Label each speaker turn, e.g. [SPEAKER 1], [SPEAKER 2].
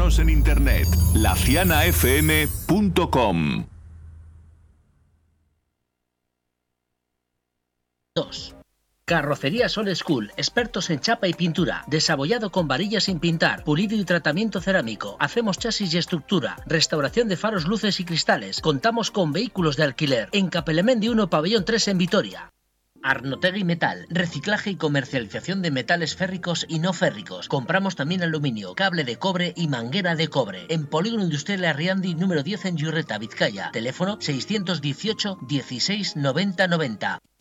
[SPEAKER 1] Síguenos en internet, lacianafm.com.
[SPEAKER 2] 2. Carrocería Sol School, expertos en chapa y pintura, desabollado con varillas sin pintar, pulido y tratamiento cerámico. Hacemos chasis y estructura, restauración de faros, luces y cristales. Contamos con vehículos de alquiler. En Capelemendi 1, pabellón 3 en Vitoria. Arnotegui Metal, reciclaje y comercialización de metales férricos y no férricos. Compramos también aluminio, cable de cobre y manguera de cobre. En Polígono Industrial Arriandi número 10 en Yurreta, Vizcaya. Teléfono 618 16 90 90.